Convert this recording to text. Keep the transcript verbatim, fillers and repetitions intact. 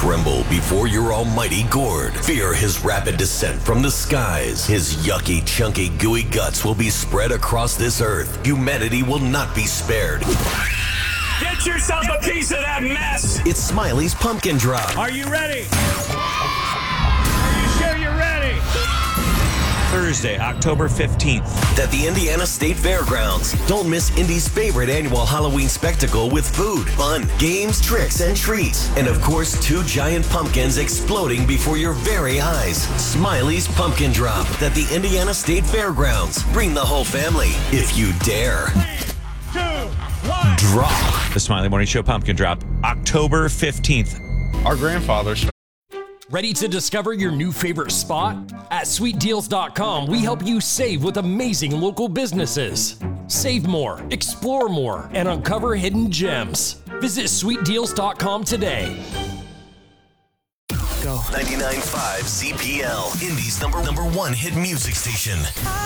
Tremble before your almighty gourd. Fear his rapid descent from the skies. His yucky, chunky, gooey guts will be spread across this earth. Humanity will not be spared. Get yourself a piece of that mess! It's Smiley's Pumpkin Drop. Are you ready? Are you sure you're ready? Thursday, October fifteenth. At the Indiana State Fairgrounds. Don't miss Indy's favorite annual Halloween spectacle with food, fun, games, tricks, and treats. And of course, two giant pumpkins exploding before your very eyes. Smiley's Pumpkin Drop at the Indiana State Fairgrounds. Bring the whole family, if you dare. Three, two, one. Drop. The Smiley Morning Show Pumpkin Drop, October fifteenth. Our grandfathers. Ready to discover your new favorite spot? At sweet deals dot com, we help you save with amazing local businesses. Save more, explore more, and uncover hidden gems. Visit sweet deals dot com today. ninety-nine point five C P L, Indy's number, number one hit music station.